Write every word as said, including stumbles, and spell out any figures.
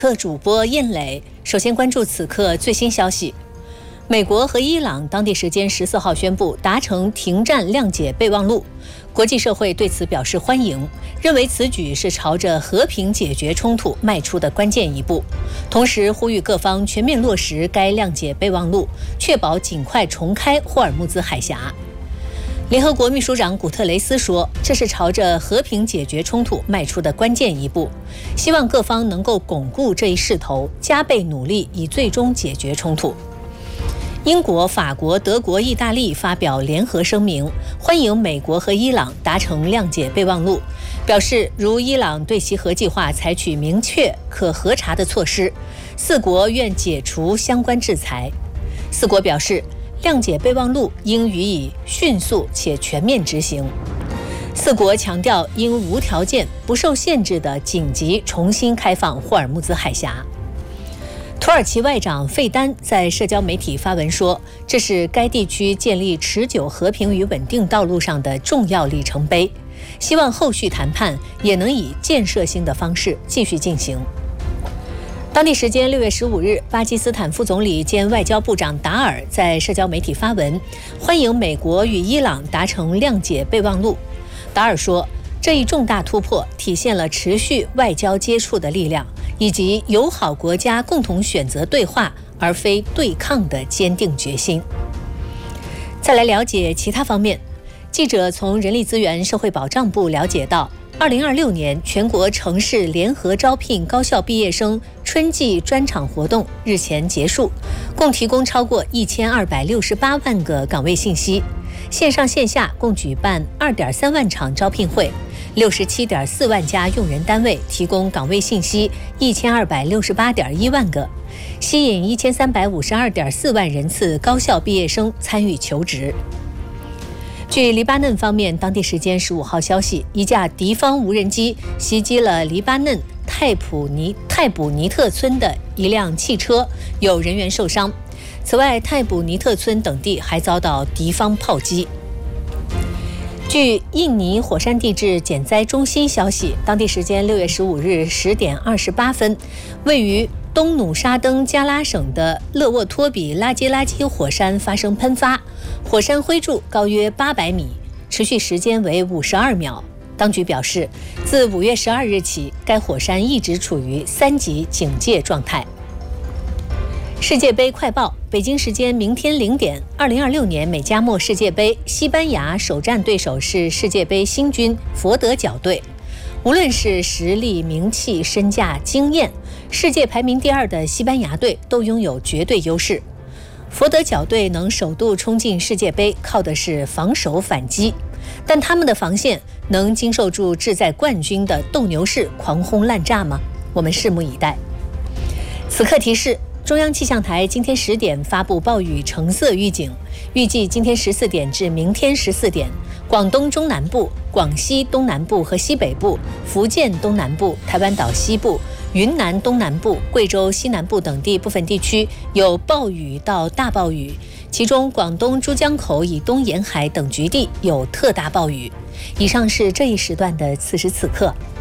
特主播燕磊首先关注此刻最新消息。美国和伊朗当地时间十四号宣布达成停战谅解备忘录，国际社会对此表示欢迎，认为此举是朝着和平解决冲突迈出的关键一步，同时呼吁各方全面落实该谅解备忘录，确保尽快重开霍尔木兹海峡。联合国秘书长古特雷斯说，这是朝着和平解决冲突迈出的关键一步，希望各方能够巩固这一势头，加倍努力以最终解决冲突。英国、法国、德国、意大利发表联合声明，欢迎美国和伊朗达成谅解备忘录，表示如伊朗对其核计划采取明确可核查的措施，四国愿解除相关制裁。四国表示，谅解备忘录应予以迅速且全面执行。四国强调应无条件、不受限制地紧急重新开放霍尔木兹海峡。土耳其外长费丹在社交媒体发文说，这是该地区建立持久和平与稳定道路上的重要里程碑，希望后续谈判也能以建设性的方式继续进行。当地时间六月十五日，巴基斯坦副总理兼外交部长达尔在社交媒体发文，欢迎美国与伊朗达成谅解备忘录。达尔说，这一重大突破体现了持续外交接触的力量，以及友好国家共同选择对话而非对抗的坚定决心。再来了解其他方面，记者从人力资源社会保障部了解到，二零二六年全国城市联合招聘高校毕业生春季专场活动日前结束，共提供超过一千二百六十八万个岗位信息，线上线下共举办二点三万场招聘会，六十七点四万家用人单位提供岗位信息一千二百六十八点一万个，吸引一千三百五十二点四万人次高校毕业生参与求职。据黎巴嫩方面当地时间十五号消息，一架敌方无人机袭击了黎巴嫩泰普尼泰卜尼特村的一辆汽车，有人员受伤。此外，泰卜尼特村等地还遭到敌方炮击。据印尼火山地质减灾中心消息，当地时间六月十五日十点二十八分，位于东努沙登加拉省的勒沃托比拉基拉基火山发生喷发，火山灰柱高约八百米，持续时间为五十二秒。当局表示，自五月十二日起，该火山一直处于三级警戒状态。世界杯快报，北京时间明天零点，二零二六年美加墨世界杯，西班牙首战对手是世界杯新军佛得角队。无论是实力、名气、身价、经验，世界排名第二的西班牙队都拥有绝对优势。佛得角队能首度冲进世界杯，靠的是防守反击，但他们的防线能经受住志在冠军的斗牛士狂轰滥炸吗？我们拭目以待。此刻提示，中央气象台今天十点发布暴雨橙色预警，预计今天十四点至明天十四点，广东中南部、广西东南部和西北部、福建东南部、台湾岛西部、云南东南部、贵州西南部等地部分地区有暴雨到大暴雨，其中广东珠江口以东沿海等局地有特大暴雨。以上是这一时段的此时此刻。